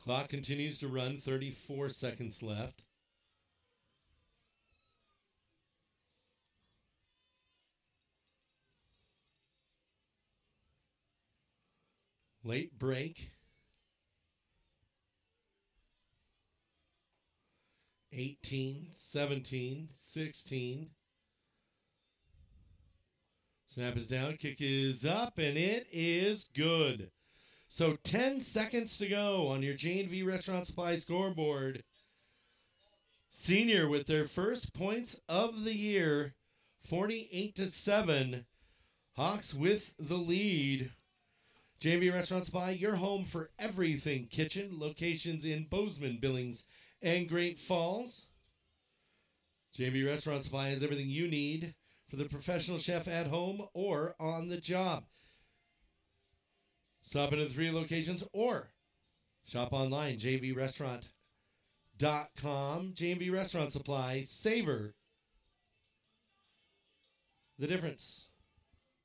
Clock continues to run, 34 seconds left. Late break. 18, 17, 16. Snap is down, kick is up, and it is good. So 10 seconds to go on your J&V Restaurant Supply scoreboard. Senior with their first points of the year, 48-7. Hawks with the lead. J&V Restaurant Supply, your home for everything kitchen. Locations in Bozeman, Billings, and Great Falls. J&V Restaurant Supply has everything you need for the professional chef at home or on the job. Stop into the 3 locations or shop online, jvrestaurant.com. J&V Restaurant Supply, savor the difference.